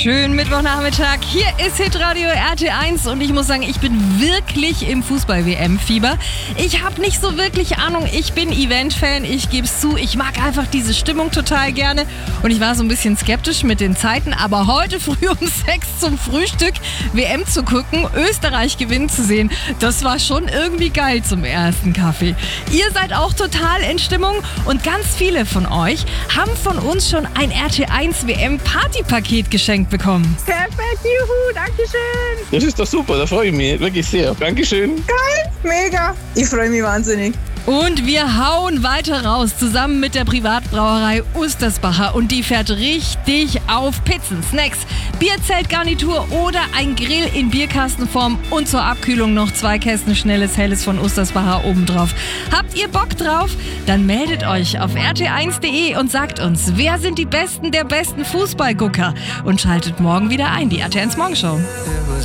Schönen Mittwochnachmittag, hier ist Hitradio RT1 und ich muss sagen, ich bin wirklich im Fußball-WM-Fieber. Ich habe nicht so wirklich Ahnung, ich bin Event-Fan, ich gebe es zu, ich mag einfach diese Stimmung total gerne und ich war so ein bisschen skeptisch mit den Zeiten, aber heute früh um 6 zum Frühstück WM zu gucken, Österreich gewinnen zu sehen, das war schon irgendwie geil zum ersten Kaffee. Ihr seid auch total in Stimmung und ganz viele von euch haben von uns schon ein RT1 WM-Partypaket geschenkt bekommen. Perfekt, juhu, dankeschön. Das ist doch super, da freue ich mich wirklich sehr. Dankeschön. Geil, mega. Ich freue mich wahnsinnig. Und wir hauen weiter raus, zusammen mit der Privatbrauerei Ustersbacher. Und die fährt richtig auf Pizzen, Snacks, Bierzeltgarnitur oder ein Grill in Bierkastenform. Und zur Abkühlung noch 2 Kästen schnelles Helles von Ustersbacher obendrauf. Habt ihr Bock drauf? Dann meldet euch auf rt1.de und sagt uns, wer sind die Besten der besten Fußballgucker? Und schaltet morgen wieder ein, die RT1 Morgenshow.